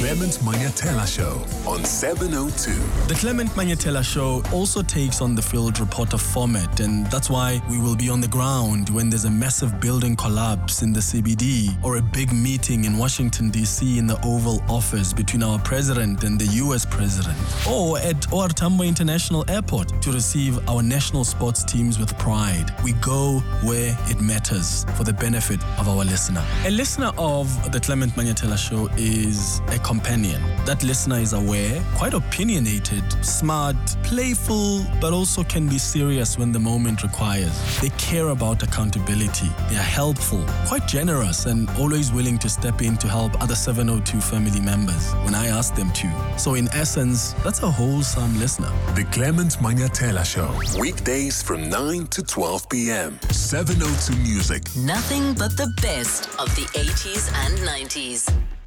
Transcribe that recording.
Clement Manyatela Show on 702. The Clement Manyatela Show also takes on the field reporter format, and that's why we will be on the ground when there's a massive building collapse in the CBD or a big meeting in Washington, D.C. in the Oval Office between our president and the U.S. president, or at OR Tambo International Airport to receive our national sports teams with pride. We go where it matters for the benefit of our listener. A listener of the Clement Manyatela Show is a companion. That listener is aware, quite opinionated, smart, playful, but also can be serious when the moment requires. They care about accountability. They are helpful, quite generous, and always willing to step in to help other 702 family members when I ask them to. So in essence, that's a wholesome listener. The Clement Manyatela Show. Weekdays from 9 to 12 p.m. 702 Music. Nothing but the best of the 80s and 90s.